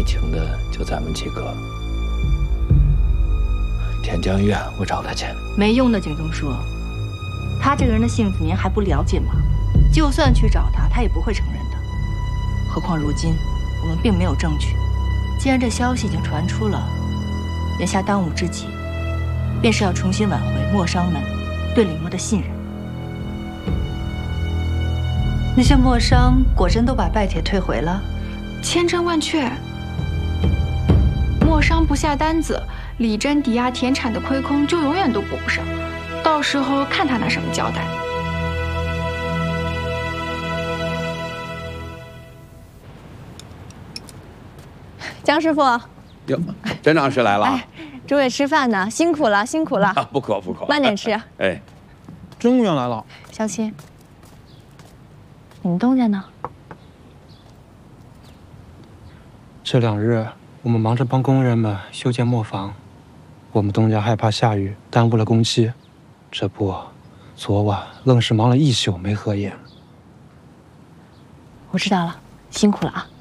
内情的就咱们几个。田江医院，我找他去。 没用的，景宗叔，他这个人的性子您还不了解吗？就算去找他，他也不会承认的。何况如今我们并没有证据，既然这消息已经传出了，眼下当务之急，便是要重新挽回莫商们对李默的信任。 那些莫商果真都把拜帖退回了？ 千真万确。莫商不下单子，李真抵押田产的亏空就永远都补不上，到时候看他拿什么交代。 江师傅， 哟，甄长师来了。 哎，诸位吃饭呢，辛苦了，辛苦了。 不渴不渴， 慢点吃。 哎， 甄务员来了。 小青，你们东家呢？ 这2日我们忙着帮工人们修建磨坊，我们东家害怕下雨耽误了工期，这不，昨晚愣是忙了1宿没合眼。 我知道了，辛苦了啊。